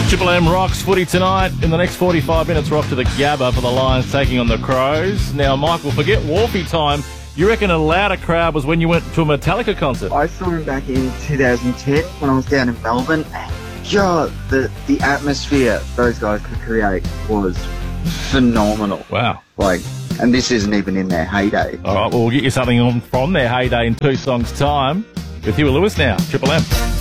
Triple M rocks footy tonight. In the next 45 minutes, we're off to the Gabba for the Lions taking on the Crows. Now, Michael, forget Wharfie time. You reckon a louder crowd was when you went to a Metallica concert? I saw him back in 2010 when I was down in Melbourne. God, the atmosphere those guys could create was phenomenal. Wow. And this isn't even in their heyday. All right, well, we'll get you something on from their heyday in 2 songs' time. With Huey Lewis now, Triple M.